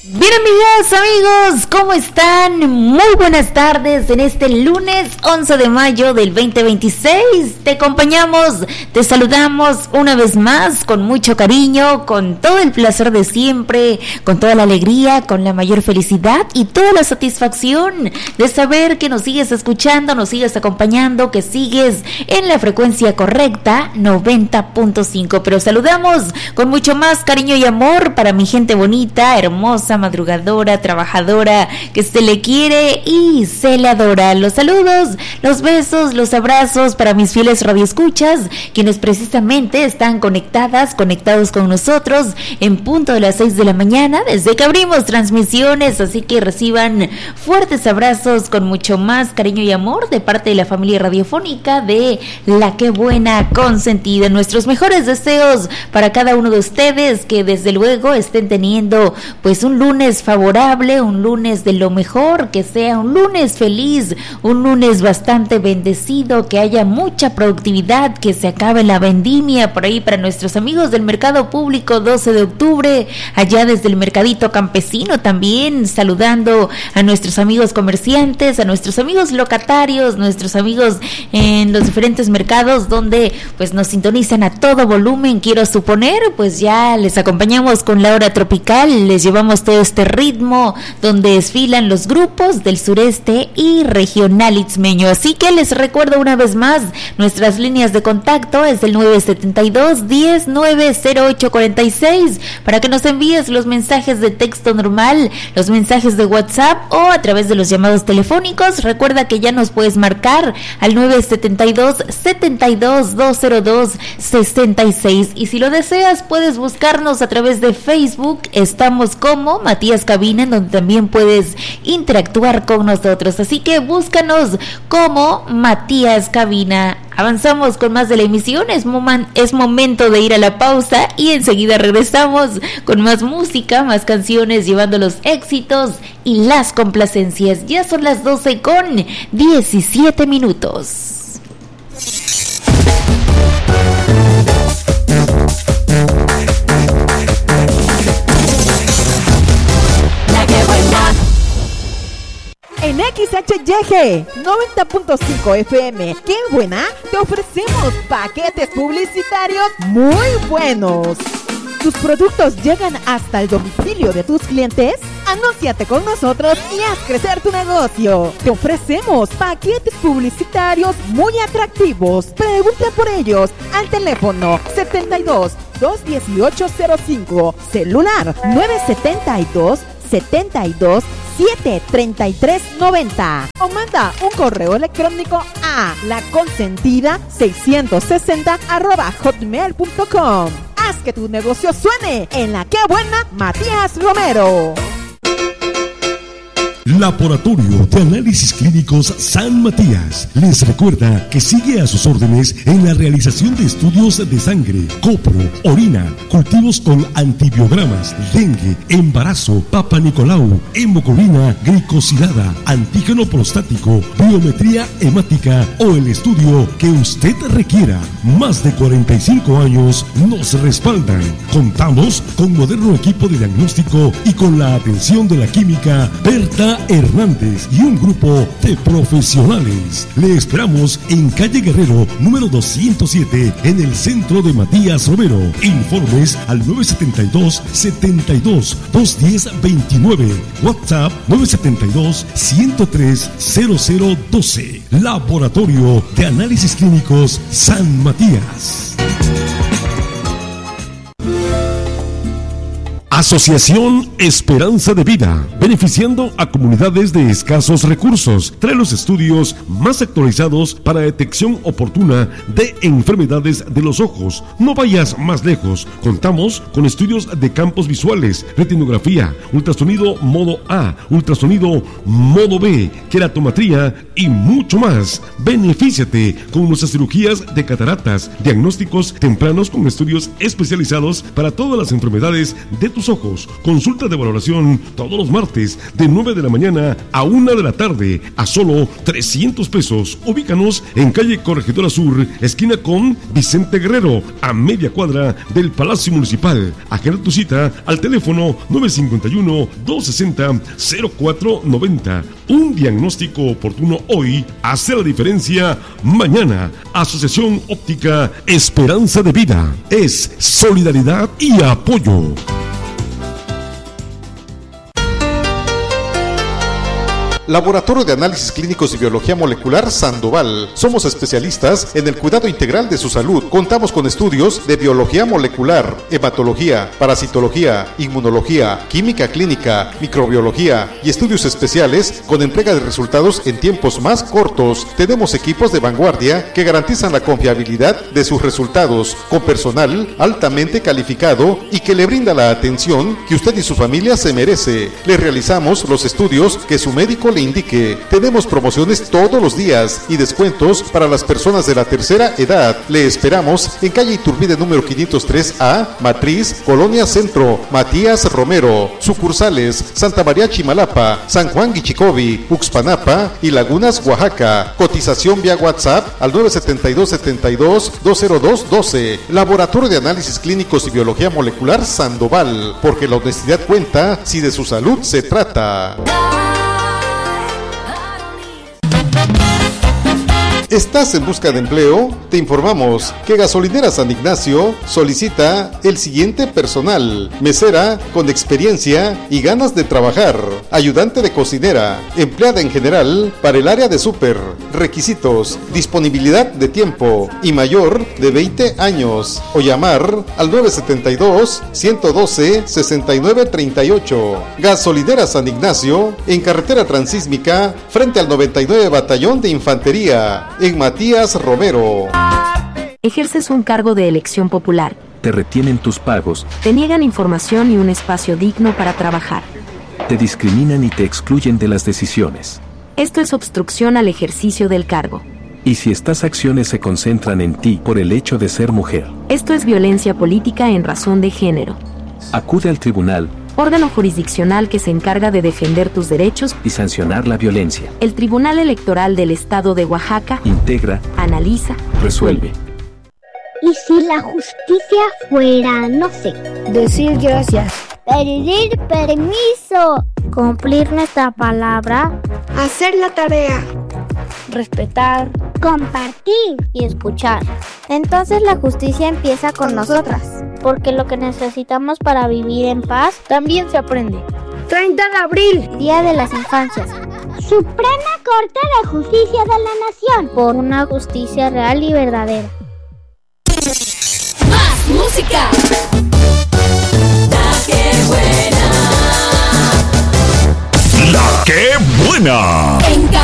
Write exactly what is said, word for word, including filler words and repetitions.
Bien, amigas, amigos, ¿cómo están? Muy buenas tardes en este lunes once de mayo del veinte veintiséis. Te acompañamos, te saludamos una vez más con mucho cariño, con todo el placer de siempre, con toda la alegría, con la mayor felicidad y toda la satisfacción de saber que nos sigues escuchando, nos sigues acompañando, que sigues en la frecuencia correcta, noventa punto cinco. Pero saludamos con mucho más cariño y amor para mi gente bonita, hermosa, madrugadora, trabajadora, que se le quiere y se le adora. Los saludos, los besos, los abrazos para mis fieles radioescuchas, quienes precisamente están conectadas, conectados con nosotros en punto de las seis de la mañana, desde que abrimos transmisiones, así que reciban fuertes abrazos con mucho más cariño y amor de parte de la familia radiofónica de La Qué Buena Consentida. Nuestros mejores deseos para cada uno de ustedes, que desde luego estén teniendo pues un lunes favorable, un lunes de lo mejor, que sea un lunes feliz, un lunes bastante bendecido, que haya mucha productividad, que se acabe la vendimia por ahí para nuestros amigos del mercado público doce de octubre, allá desde el mercadito campesino también, saludando a nuestros amigos comerciantes, a nuestros amigos locatarios, nuestros amigos en los diferentes mercados donde pues nos sintonizan a todo volumen, quiero suponer. Pues ya les acompañamos con la hora tropical, les llevamos todo este ritmo donde desfilan los grupos del sureste y regional itzmeño. Así que les recuerdo una vez más, nuestras líneas de contacto es el nueve setenta y dos, diez, nueve cero ocho cuarenta y seis para que nos envíes los mensajes de texto normal, los mensajes de WhatsApp o a través de los llamados telefónicos. Recuerda que ya nos puedes marcar al nueve setenta y dos, setenta y dos, doscientos dos, sesenta y seis, y si lo deseas puedes buscarnos a través de Facebook. Estamos como Matías Cabina, en donde también puedes interactuar con nosotros, así que búscanos como Matías Cabina. Avanzamos con más de la emisión, es, moman, es momento de ir a la pausa y enseguida regresamos con más música, más canciones, llevando los éxitos y las complacencias. Ya son las doce con diecisiete minutos. En X H Y G noventa punto cinco F M, ¡qué buena! Te ofrecemos paquetes publicitarios muy buenos. ¿Tus productos llegan hasta el domicilio de tus clientes? Anúnciate con nosotros y haz crecer tu negocio. Te ofrecemos paquetes publicitarios muy atractivos. Pregunta por ellos al teléfono setenta y dos, dos dieciocho cero cinco, celular nueve setenta y dos, setenta y dos, siete treinta y tres noventa, o manda un correo electrónico a laconsentida seiscientos sesenta arroba hotmail punto com. Haz que tu negocio suene en La Qué Buena Matías Romero. Laboratorio de Análisis Clínicos San Matías les recuerda que sigue a sus órdenes en la realización de estudios de sangre, copro, orina, cultivos con antibiogramas, dengue, embarazo, Papa Nicolau, hemoglobina glicosilada, antígeno prostático, biometría hemática o el estudio que usted requiera. Más de cuarenta y cinco años nos respaldan. Contamos con moderno equipo de diagnóstico y con la atención de la química Berta Hernández y un grupo de profesionales. Le esperamos en calle Guerrero, número doscientos siete, en el centro de Matías Romero. Informes al nueve setenta y dos, setenta y dos, doscientos diez, veintinueve. WhatsApp nueve setenta y dos, ciento tres, cero cero doce. Laboratorio de Análisis Clínicos San Matías. Asociación Esperanza de Vida, beneficiando a comunidades de escasos recursos, trae los estudios más actualizados para detección oportuna de enfermedades de los ojos. No vayas más lejos, contamos con estudios de campos visuales, retinografía, ultrasonido modo A, ultrasonido modo B, queratometría y mucho más. Benefíciate con nuestras cirugías de cataratas, diagnósticos tempranos con estudios especializados para todas las enfermedades de tus tus ojos. Consulta de valoración todos los martes de nueve de la mañana a una de la tarde a solo trescientos pesos. Ubícanos en calle Corregidora Sur, esquina con Vicente Guerrero, a media cuadra del Palacio Municipal. Agenda tu cita al teléfono nueve cinco uno, dos seis cero, cero cuatro nueve cero. Un diagnóstico oportuno hoy hace la diferencia mañana. Asociación Óptica Esperanza de Vida. Es solidaridad y apoyo. Laboratorio de Análisis Clínicos y Biología Molecular Sandoval. Somos especialistas en el cuidado integral de su salud. Contamos con estudios de biología molecular, hematología, parasitología, inmunología, química clínica, microbiología y estudios especiales con entrega de resultados en tiempos más cortos. Tenemos equipos de vanguardia que garantizan la confiabilidad de sus resultados, con personal altamente calificado y que le brinda la atención que usted y su familia se merece. Le realizamos los estudios que su médico le indique. Tenemos promociones todos los días y descuentos para las personas de la tercera edad. Le esperamos en calle Iturbide número quinientos tres A, Matriz, Colonia Centro, Matías Romero. Sucursales Santa María Chimalapa, San Juan Guichicovi, Uxpanapa y Lagunas, Oaxaca. Cotización vía WhatsApp al nueve siete dos, siete dos, dos cero dos uno dos. Laboratorio de Análisis Clínicos y Biología Molecular Sandoval, porque la honestidad cuenta si de su salud se trata. ¿Estás en busca de empleo? Te informamos que Gasolinera San Ignacio solicita el siguiente personal: mesera con experiencia y ganas de trabajar, ayudante de cocinera, empleada en general para el área de súper. Requisitos: disponibilidad de tiempo y mayor de veinte años, o llamar al nueve siete dos, uno uno dos, seis nueve tres ocho. Gasolinera San Ignacio, en carretera transísmica, frente al noventa y nueve Batallón de Infantería, en Matías Romero. Ejerces un cargo de elección popular. Te retienen tus pagos. Te niegan información y un espacio digno para trabajar. Te discriminan y te excluyen de las decisiones. Esto es obstrucción al ejercicio del cargo. Y si estas acciones se concentran en ti por el hecho de ser mujer. Esto es violencia política en razón de género. Acude al tribunal, órgano jurisdiccional que se encarga de defender tus derechos y sancionar la violencia. El Tribunal Electoral del Estado de Oaxaca integra, analiza, resuelve. ¿Y si la justicia fuera, no sé, decir gracias, pedir permiso, cumplir nuestra palabra, hacer la tarea, respetar, compartir y escuchar? Entonces la justicia empieza con, con nosotras, porque lo que necesitamos para vivir en paz también se aprende. treinta de abril, Día de las Infancias. Suprema Corte de Justicia de la Nación, por una justicia real y verdadera. Más música. La que buena. La que buena. En